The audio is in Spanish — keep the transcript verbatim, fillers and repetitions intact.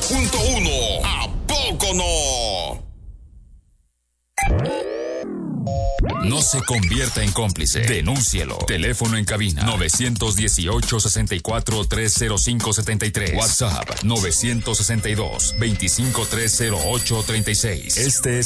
punto uno. ¿A poco no? No se convierta en cómplice. Denúncielo. Teléfono en cabina nueve uno ocho, seis cuatro, tres cero cinco siete tres. WhatsApp nueve seis dos, dos cinco tres cero ocho tres seis. Este es